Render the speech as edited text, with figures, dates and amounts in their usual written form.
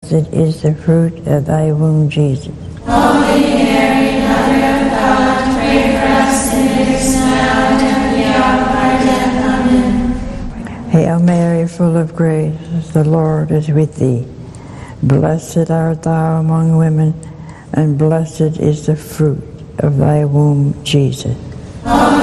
blessed is the fruit of thy womb, Jesus. Holy Mary, Mother of God, pray for us sinners now and at the hour of our death. Amen. Hail Mary, full of grace, the Lord is with thee. Blessed art thou among women, and blessed is the fruit of thy womb, Jesus.